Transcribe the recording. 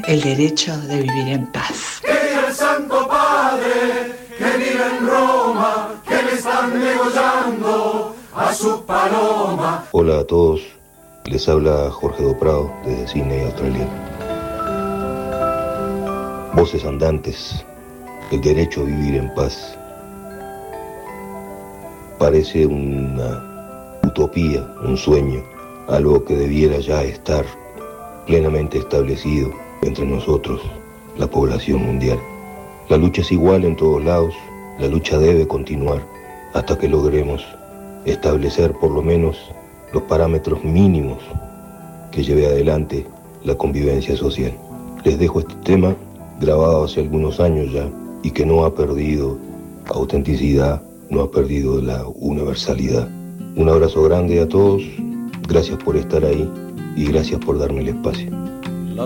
el derecho de vivir en paz. Que viva el Santo Padre, que viva en Roma, que le están degollando a su paloma. Hola a todos, les habla Jorge Do Prado desde Sydney, Australia. Voces andantes, el derecho a vivir en paz. Parece una utopía, un sueño, algo que debiera ya estar plenamente establecido entre nosotros, la población mundial. La lucha es igual en todos lados, la lucha debe continuar hasta que logremos establecer por lo menos los parámetros mínimos que lleve adelante la convivencia social. Les dejo este tema grabado hace algunos años ya y que no ha perdido autenticidad, no ha perdido la universalidad. Un abrazo grande a todos, gracias por estar ahí y gracias por darme el espacio.